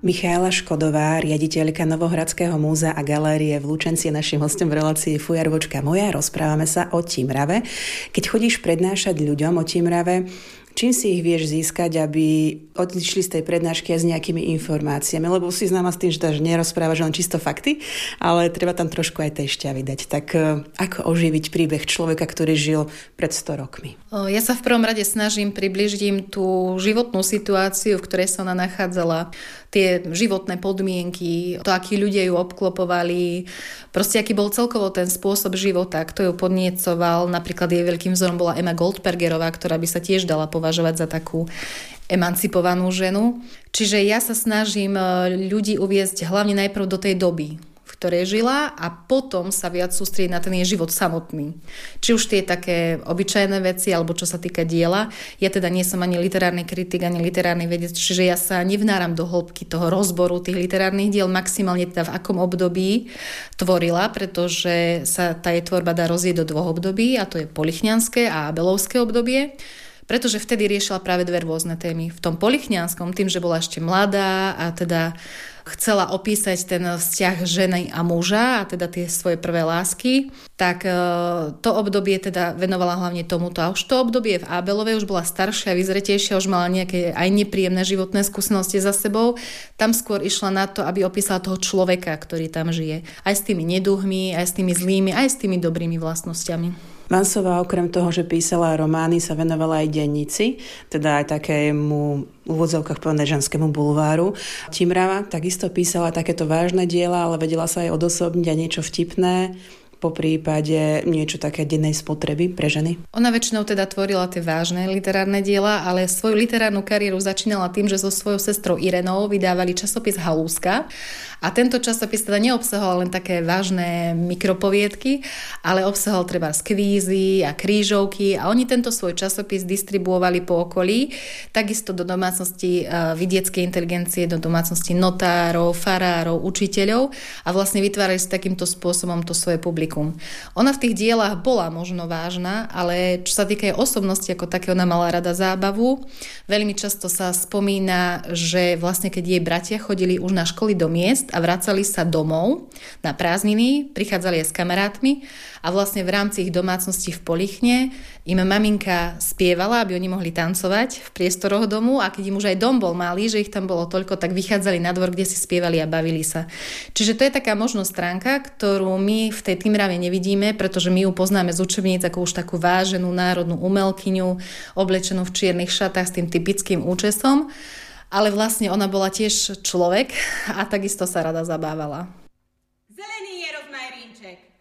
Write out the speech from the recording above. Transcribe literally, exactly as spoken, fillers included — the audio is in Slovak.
Michaela Škodová, riaditeľka Novohradského múzea a galérie v Lučenci, našim hostom v relácii Fujarvočka moja. Rozprávame sa o Timrave. Keď chodíš prednášať ľuďom o Timrave, čím si ich vieš získať, aby odišli z tej prednášky aj s nejakými informáciami? Lebo si známa s tým, že dáš nerozprávaš len čisto fakty, ale treba tam trošku aj tej šťavy dať. Tak ako oživiť príbeh človeka, ktorý žil pred sto rokmi? Ja sa v prvom rade snažím približiť im tú životnú situáciu, v ktorej sa ona nachádzala, tie životné podmienky, to, akí ľudia ju obklopovali, proste aký bol celkovo ten spôsob života, kto ju podniecoval. Napríklad jej veľkým vzorom bola Emma Goldbergerová, ktorá by sa tiež dala považovať za takú emancipovanú ženu. Čiže ja sa snažím ľudí uviesť hlavne najprv do tej doby, v ktorej žila, a potom sa viac sústrediť na ten jej život samotný. Či už tie také obyčajné veci, alebo čo sa týka diela. Ja teda nie som ani literárny kritik, ani literárny vedec, čiže ja sa nevnáram do hĺbky toho rozboru tých literárnych diel, maximálne teda v akom období tvorila, pretože sa tá jej tvorba dá rozrieť do dvoch období, a to je polichňanské a abelovské obdobie. Pretože vtedy riešila práve dve rôzne témy. V tom polichňanskom, tým, že bola ešte mladá a teda chcela opísať ten vzťah ženy a muža, a teda tie svoje prvé lásky, tak to obdobie teda venovala hlavne tomuto. A už to obdobie v Abelovej už bola staršia, vyzretejšia, už mala nejaké aj nepríjemné životné skúsenosti za sebou. Tam skôr išla na to, aby opísala toho človeka, ktorý tam žije. Aj s tými neduhmi, aj s tými zlými, aj s tými dobrými vlastnosťami. Vansová okrem toho, že písala romány, sa venovala aj dennici, teda aj takému v úvodzovkách povedané ženskému bulváru. Timrava takisto písala takéto vážne diela, ale vedela sa aj odosobniť a niečo vtipné, po prípade niečo také dennej spotreby pre ženy. Ona väčšinou teda tvorila tie vážne literárne diela, ale svoju literárnu kariéru začínala tým, že so svojou sestrou Irenou vydávali časopis Halúska. A tento časopis teda neobsahoval len také vážne mikropoviedky, ale obsahoval treba skvízy a krížovky, a oni tento svoj časopis distribuovali po okolí, takisto do domácnosti vidieckej inteligencie, do domácnosti notárov, farárov, učiteľov, a vlastne vytvárali si takýmto spôsobom to svoje publikum. Ona v tých dielach bola možno vážna, ale čo sa týka jej osobnosti ako také, ona mala rada zábavu. Veľmi často sa spomína, že vlastne keď jej bratia chodili už na školy do miest a vracali sa domov na prázdniny, prichádzali aj s kamarátmi, a vlastne v rámci ich domácnosti v Polichne im maminka spievala, aby oni mohli tancovať v priestoroch domu, a keď im už aj dom bol malý, že ich tam bolo toľko, tak vychádzali na dvor, kde si spievali a bavili sa. Čiže to je taká možno stránka, ktorú my v tej Timrave nevidíme, pretože my ju poznáme z učebníc ako už takú váženú národnú umelkyňu, oblečenú v čiernych šatách s tým typickým účesom, ale vlastne ona bola tiež človek a takisto sa rada zabávala. Zelený je rovnaj rínček.